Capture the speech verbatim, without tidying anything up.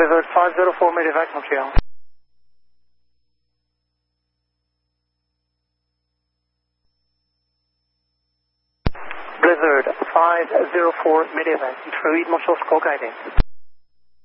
Blizzard five zero four Medevac Montreal. Blizzard five zero four Medevac, Fluid Montreal Score Guidance.